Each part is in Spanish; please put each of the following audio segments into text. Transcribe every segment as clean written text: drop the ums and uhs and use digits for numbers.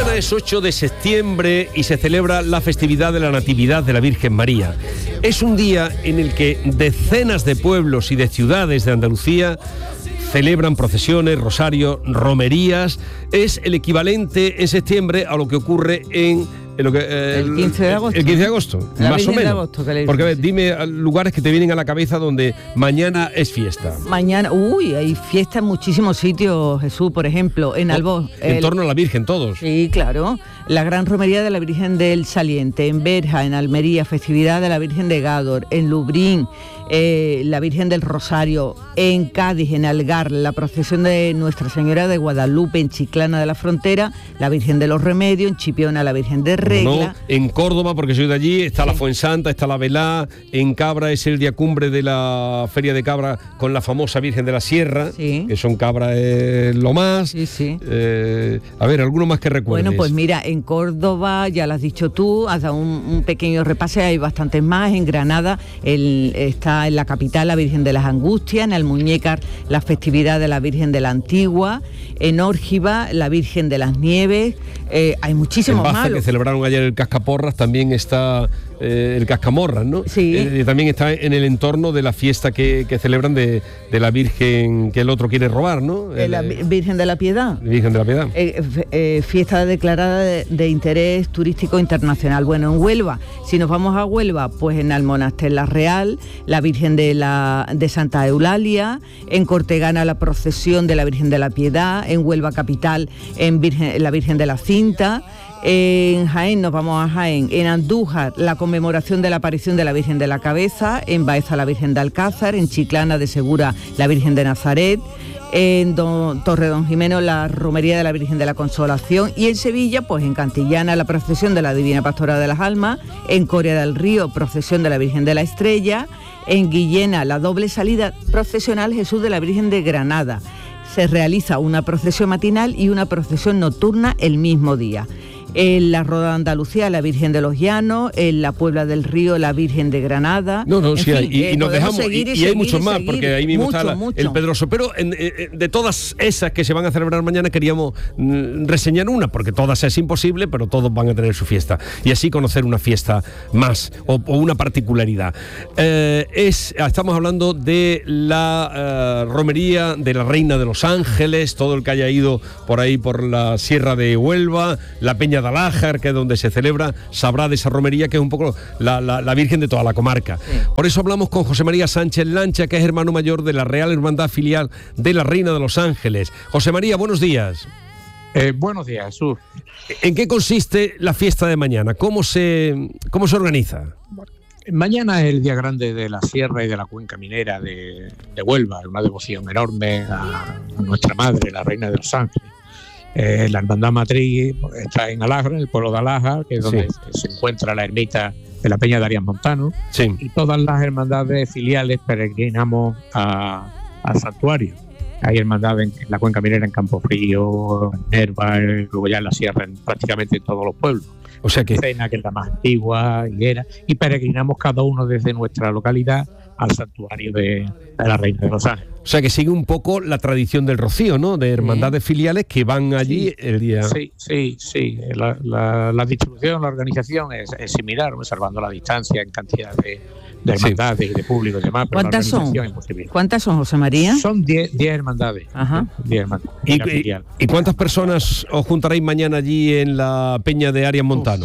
Mañana es 8 de septiembre y se celebra la festividad de la Natividad de la Virgen María. Es un día en el que decenas de pueblos y de ciudades de Andalucía celebran procesiones, rosarios, romerías. Es el equivalente en septiembre a lo que ocurre en el 15 de agosto. El 15 de agosto, más o menos. Agosto, porque a ver, dime lugares que te vienen a la cabeza donde mañana es fiesta. Mañana, hay fiesta en muchísimos sitios, Jesús, por ejemplo, en Albós. En torno a la Virgen, todos. Sí, claro. La gran romería de la Virgen del Saliente, en Berja, en Almería, festividad de la Virgen de Gádor, en Lubrín, la Virgen del Rosario, en Cádiz, en Algar, la procesión de Nuestra Señora de Guadalupe, en Chiclana de la Frontera, la Virgen de los Remedios, en Chipiona, la Virgen de Regla. No, en Córdoba, porque soy de allí, está la Fuensanta, está la Velá, en Cabra es el día cumbre de la Feria de Cabra con la famosa Virgen de la Sierra, que son Cabra lo más. Sí. A ver, alguno más que recuerdes. Bueno, pues mira, en Córdoba, ya lo has dicho tú, has dado un pequeño repase, hay bastantes más. En Granada está en la capital la Virgen de las Angustias, en Almuñécar la festividad de la Virgen de la Antigua, en Órgiva la Virgen de las Nieves, hay muchísimos más. Que celebraron ayer el Cascaporras, también está el Cascamorras, ¿no? Sí. También está en el entorno de la fiesta que celebran de la Virgen que el otro quiere robar, ¿no? La Virgen de la Piedad. Virgen de la Piedad. Fiesta declarada de interés turístico internacional. Bueno, en Huelva, si nos vamos a Huelva, pues en Almonaster la Real, la Virgen de Santa Eulalia, en Cortegana la procesión de la Virgen de la Piedad, en Huelva capital la Virgen de la Cinta. En Jaén, nos vamos a Jaén, en Andújar la conmemoración de la aparición de la Virgen de la Cabeza, en Baeza la Virgen de Alcázar, en Chiclana de Segura la Virgen de Nazaret, en Torredón Jimeno la romería de la Virgen de la Consolación, y en Sevilla, pues en Cantillana la procesión de la Divina Pastora de las Almas, en Coria del Río procesión de la Virgen de la Estrella, en Guillena la doble salida procesional Jesús de la Virgen de Granada. Se realiza una procesión matinal y una procesión nocturna el mismo día. En la Roda de Andalucía, la Virgen de los Llanos, en la Puebla del Río, la Virgen de Granada. Y nos dejamos, y hay muchos más, porque ahí mismo está el Pedroso. Pero de todas esas que se van a celebrar mañana, queríamos reseñar una, porque todas es imposible, pero todos van a tener su fiesta. Y así conocer una fiesta más, o una particularidad. Estamos hablando de la romería de la Reina de los Ángeles, todo el que haya ido por ahí, por la Sierra de Huelva, la Peña de Alájar, que es donde se celebra, sabrá de esa romería, que es un poco la Virgen de toda la comarca. Sí. Por eso hablamos con José María Sánchez Lancha, que es hermano mayor de la Real Hermandad Filial de la Reina de los Ángeles. José María, buenos días. Buenos días, Jesús. ¿En qué consiste la fiesta de mañana? ¿Cómo se organiza? Mañana es el día grande de la Sierra y de la Cuenca Minera de Huelva, una devoción enorme a nuestra Madre, la Reina de los Ángeles. La hermandad matriz está en Alájar, en el pueblo de Alájar, que es donde se encuentra la ermita de la Peña de Arias Montano, y todas las hermandades filiales peregrinamos al santuario. Hay hermandades en la Cuenca Minera, en Campofrío, en Nerva, luego ya en la Sierra, prácticamente en todos los pueblos. O sea que Cena, que es la más antigua, Higuera, y peregrinamos cada uno desde nuestra localidad al santuario de la Reina de los Ángeles. O sea que sigue un poco la tradición del Rocío, ¿no? De hermandades filiales que van allí el día. Sí. La distribución, la organización es similar, observando la distancia en cantidad de hermandades y de público y demás. Pero ¿Cuántas son, José María? Son 10 hermandades. Ajá. 10 hermandades. ¿Y cuántas personas os juntaréis mañana allí en la Peña de Arias Montano?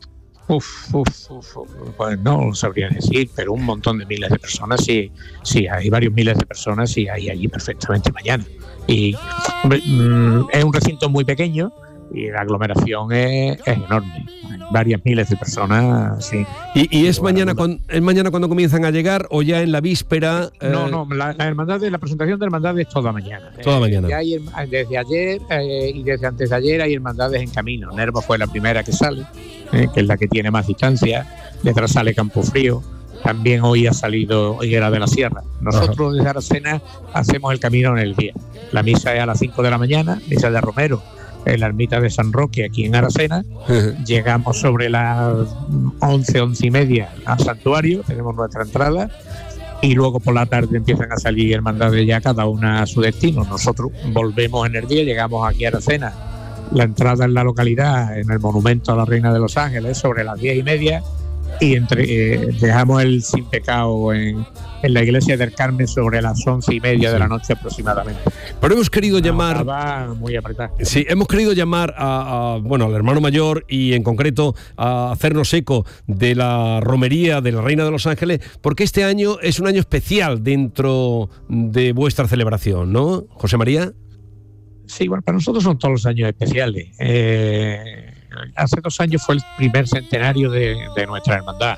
Pues no lo sabría decir, pero un montón de miles de personas, sí, hay varios miles de personas, sí, hay allí perfectamente mañana. Y es un recinto muy pequeño y la aglomeración es enorme, varias miles de personas, sí. ¿Y es mañana cuando comienzan a llegar o ya en la víspera? No, la presentación de hermandades es toda mañana. Toda mañana. Desde ayer y desde antes de ayer hay hermandades en camino. Nerva fue la primera que sale, que es la que tiene más distancia. Detrás sale Campofrío. También hoy ha salido Higuera de la Sierra. Nosotros desde Aracena hacemos el camino en el día. La misa es a las 5 de la mañana, misa de Romero, en la ermita de San Roque, aquí en Aracena. Llegamos sobre las 11:30 al santuario, tenemos nuestra entrada, y luego por la tarde empiezan a salir hermandades ya cada una a su destino. Nosotros volvemos en el día, llegamos aquí a Aracena la entrada en la localidad, en el monumento a la Reina de los Ángeles, sobre las 10:30, y dejamos el Sin Pecado en la iglesia del Carmen sobre las 11:30 de la noche aproximadamente. Pero hemos querido llamar... Estaba muy apretado. Sí, hemos querido llamar al hermano mayor y en concreto a hacernos eco de la romería de la Reina de los Ángeles, porque este año es un año especial dentro de vuestra celebración, ¿no, José María? Sí, bueno, para nosotros son todos los años especiales. Hace 2 años fue el primer centenario de nuestra hermandad.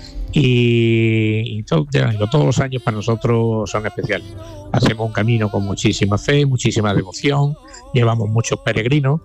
Y todos los años para nosotros son especiales. Hacemos un camino con muchísima fe, muchísima devoción, llevamos muchos peregrinos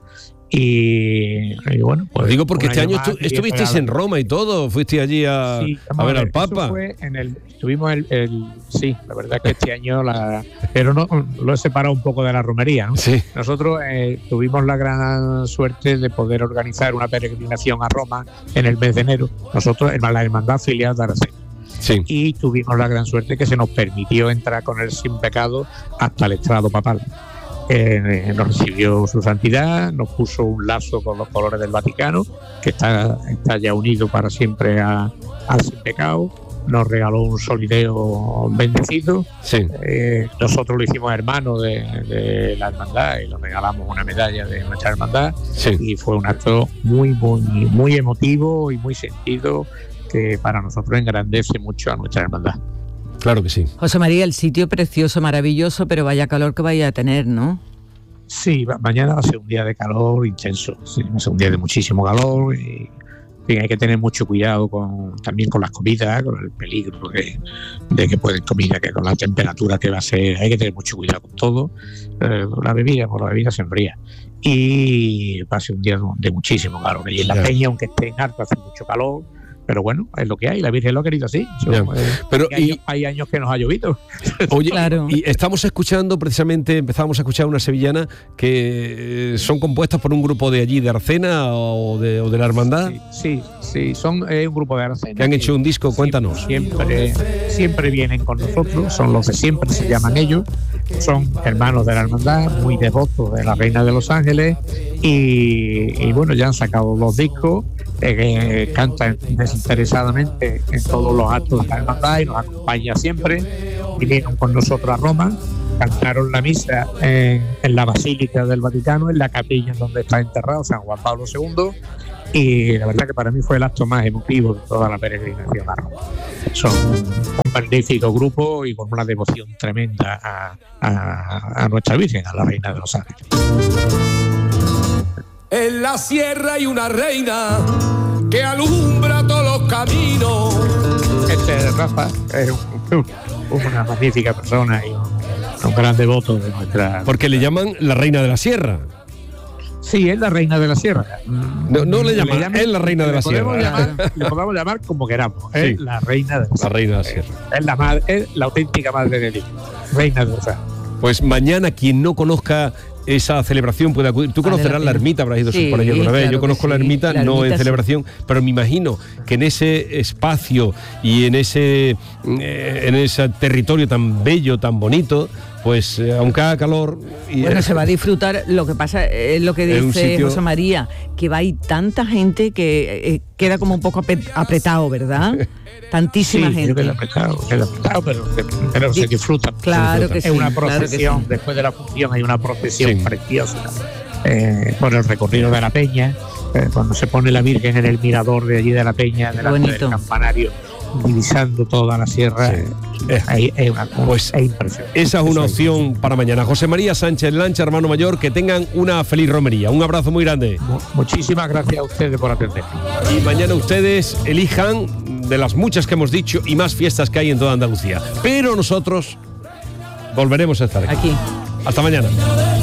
y bueno, pues digo porque este año estuvisteis en Roma y todo, fuiste allí a ver al Papa. Estuvimos sí, la verdad es que este año pero no lo he separado un poco de la romería, ¿no? Sí. Nosotros tuvimos la gran suerte de poder organizar una peregrinación a Roma en el mes de enero. Nosotros, la hermandad filial de Aracena. Sí. Y tuvimos la gran suerte que se nos permitió entrar con el Sin Pecado hasta el estrado papal. Nos recibió su santidad, nos puso un lazo con los colores del Vaticano, que está ya unido para siempre al Sin Pecado, nos regaló un solideo bendecido. Sí. Nosotros lo hicimos hermano de la hermandad y le regalamos una medalla de nuestra hermandad. Sí. Y fue un acto muy, muy, muy emotivo y muy sentido, que para nosotros engrandece mucho a nuestra hermandad. Claro que sí. José María, el sitio precioso, maravilloso, pero vaya calor que vaya a tener, ¿no? Sí, mañana va a ser un día de calor intenso, sí, va a ser un día de muchísimo calor y hay que tener mucho cuidado también con las comidas, con el peligro de que pueden comer, que con la temperatura que va a ser, hay que tener mucho cuidado con todo. La bebida se enfría y va a ser un día de muchísimo calor. Y en la peña, aunque esté en alto, hace mucho calor. Pero bueno, es lo que hay, la Virgen lo ha querido así. Pero hay años que nos ha llovido. Oye, claro. Y estamos escuchando, precisamente, empezamos a escuchar una sevillana que son compuestas por un grupo de allí, de Aracena o de la hermandad. Sí, son un grupo de Aracena. Que han hecho un disco, cuéntanos. Siempre vienen con nosotros, son los de siempre, se llaman ellos. Son hermanos de la hermandad, muy devotos de la Reina de los Ángeles y bueno, ya han sacado 2 discos. Cantan desinteresadamente en todos los actos de la hermandad y nos acompaña siempre. Vinieron con nosotros a Roma, cantaron la misa en la Basílica del Vaticano, en la capilla en donde está enterrado San Juan Pablo II, y la verdad que para mí fue el acto más emotivo de toda la peregrinación a Roma. Son un magnífico grupo y con una devoción tremenda a nuestra Virgen, a la Reina de los Ángeles. En la sierra hay una reina que alumbra todos los caminos. Rafa es una magnífica persona y un gran devoto de nuestra... Porque le llaman la Reina de la Sierra. Sí, es la Reina de la Sierra. No le llaman, es la Reina de la Sierra. Le podemos llamar como queramos. Sí. Es la Reina de la Sierra. La Reina de la Sierra. Es la auténtica madre de Dios. Reina de la Sierra. Pues mañana, quien no conozca esa celebración puede acudir. Tú conocerás la ermita, habrás ido por allí alguna vez. Claro. Yo conozco la ermita, no en celebración, pero me imagino que en ese espacio y en ese territorio tan bello, tan bonito, pues aunque haga calor... Bueno, se va a disfrutar. Lo que pasa es lo que dice José María, que va a ir tanta gente que queda como un poco apretado, ¿verdad? Tantísima gente. Queda apretado, pero se disfruta. Claro que sí. Es una procesión, después de la función hay una procesión preciosa por el recorrido de la peña, cuando se pone la Virgen en el mirador de allí de la peña, delante del campanario, divisando toda la sierra. Es impresionante. Esa es una opción para mañana. José María Sánchez Lancha, hermano mayor, que tengan una feliz romería. Un abrazo muy grande. Muchísimas gracias a ustedes por atender. Y mañana ustedes elijan de las muchas que hemos dicho y más fiestas que hay en toda Andalucía. Pero nosotros volveremos a estar aquí. Hasta mañana.